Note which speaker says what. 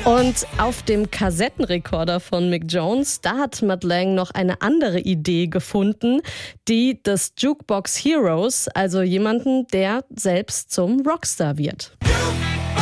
Speaker 1: Und auf dem Kassettenrekorder von Mick Jones, da hat Mutt Lange noch eine andere Idee gefunden, die des Jukebox Heroes, also jemanden, der selbst zum Rockstar wird.